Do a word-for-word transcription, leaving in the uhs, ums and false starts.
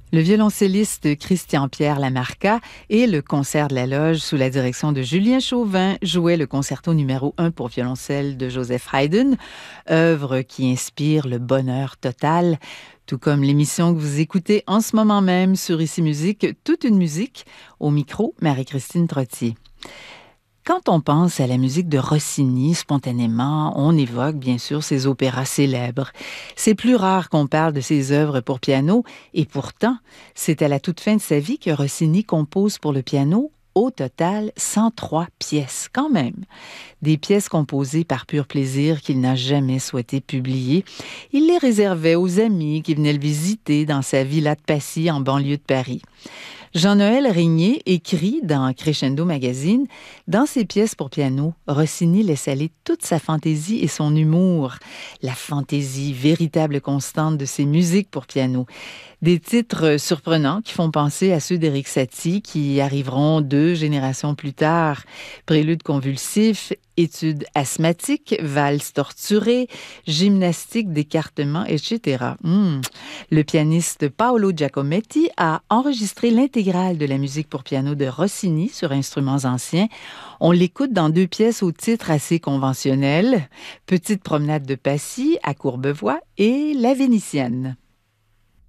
Le violoncelliste Christian-Pierre Lamarca et le concert de la Loge sous la direction de Julien Chauvin jouaient le concerto numéro un pour violoncelle de Joseph Haydn, œuvre qui inspire le bonheur total, tout comme l'émission que vous écoutez en ce moment même sur Ici Musique, toute une musique, au micro Marie-Christine Trottier. Quand on pense à la musique de Rossini, spontanément, on évoque bien sûr ses opéras célèbres. C'est plus rare qu'on parle de ses œuvres pour piano, et pourtant, c'est à la toute fin de sa vie que Rossini compose pour le piano au total cent trois pièces, quand même. Des pièces composées par pur plaisir qu'il n'a jamais souhaité publier. Il les réservait aux amis qui venaient le visiter dans sa villa de Passy en banlieue de Paris. Jean-Noël Régnier écrit dans Crescendo Magazine, « Dans ses pièces pour piano, Rossini laisse aller toute sa fantaisie et son humour. La fantaisie, véritable constante de ses musiques pour piano. Des titres surprenants qui font penser à ceux d'Éric Satie qui arriveront deux générations plus tard. Prélude convulsif, études asthmatiques, valse torturée, gymnastique d'écartement, et cetera. Mmh. Le pianiste Paolo Giacometti a enregistré l'intégrale de la musique pour piano de Rossini sur instruments anciens. On l'écoute dans deux pièces au titre assez conventionnel, Petite promenade de Passy à Courbevoie et La Vénitienne.